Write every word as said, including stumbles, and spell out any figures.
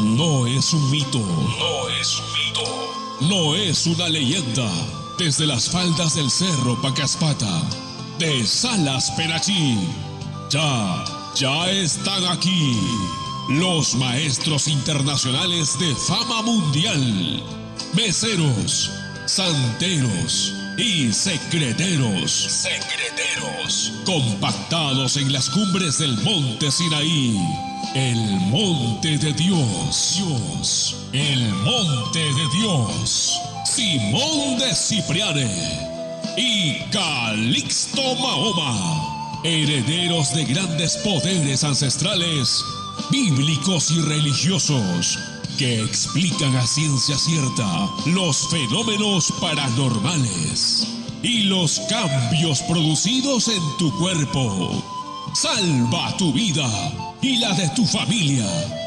no es un mito, no es un mito, no es una leyenda. Desde las faldas del cerro Pacaspata, de Salas Penachí, ya, ya están aquí los maestros internacionales de fama mundial, meseros, santeros y secreteros, secreteros, compactados en las cumbres del monte Sinaí, el monte de Dios, Dios, el monte de Dios, Simón de Cipriane y Calixto Mahoma, herederos de grandes poderes ancestrales, bíblicos y religiosos, que explican a ciencia cierta los fenómenos paranormales y los cambios producidos en tu cuerpo. Salva tu vida y la de tu familia